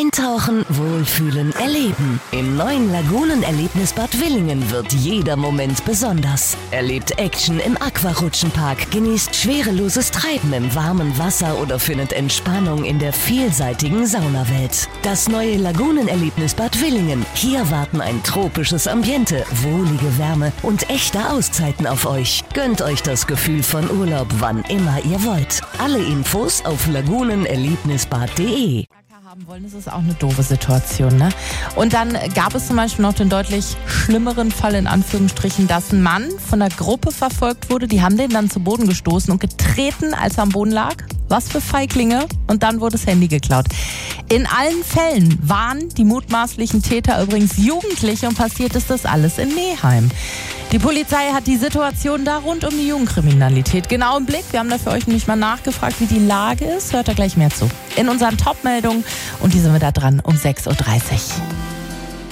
Eintauchen, wohlfühlen, erleben. Im neuen Lagunenerlebnisbad Willingen wird jeder Moment besonders. Erlebt Action im Aquarutschenpark, genießt schwereloses Treiben im warmen Wasser oder findet Entspannung in der vielseitigen Saunawelt. Das neue Lagunenerlebnisbad Willingen. Hier warten ein tropisches Ambiente, wohlige Wärme und echte Auszeiten auf euch. Gönnt euch das Gefühl von Urlaub, wann immer ihr wollt. Alle Infos auf lagunenerlebnisbad.de. Haben wollen, das ist auch eine doofe Situation, ne? Und dann gab es zum Beispiel noch den deutlich schlimmeren Fall, in Anführungsstrichen, dass ein Mann von der Gruppe verfolgt wurde. Die haben den dann zu Boden gestoßen und getreten, als er am Boden lag. Was für Feiglinge. Und dann wurde das Handy geklaut. In allen Fällen waren die mutmaßlichen Täter übrigens Jugendliche und passiert ist das alles in Neheim. Die Polizei hat die Situation da rund um die Jugendkriminalität genau im Blick. Wir haben da für euch nämlich mal nachgefragt, wie die Lage ist. Hört da gleich mehr zu. In unseren Top-Meldungen. Und die sind wir da dran um 6.30 Uhr.